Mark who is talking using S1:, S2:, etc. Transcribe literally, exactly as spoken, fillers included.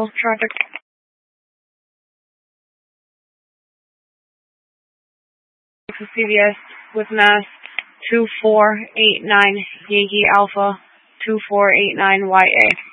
S1: Traffic. C B S with mass two four eight nine Yankee Alpha two four eight nine Y A.